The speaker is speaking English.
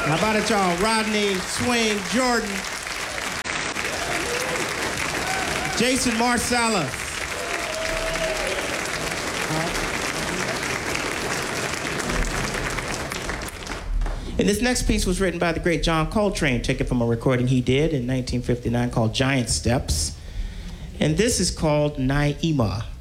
How about it, y'all? Rodney Swing Jordan. Jason Marsalis. And this next piece was written by the great John Coltrane, taken from a recording he did in 1959 called Giant Steps. And this is called Naima.